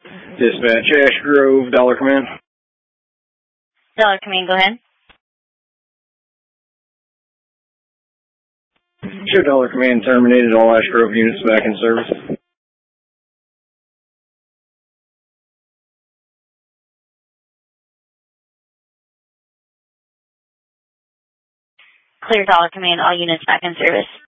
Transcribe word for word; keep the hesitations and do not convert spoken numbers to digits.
Dispatch, Ash Grove, Dollar Command. Dollar Command, go ahead. Show Dollar Command terminated, all Ash Grove units back in service. Clear, Dollar Command, all units back in service.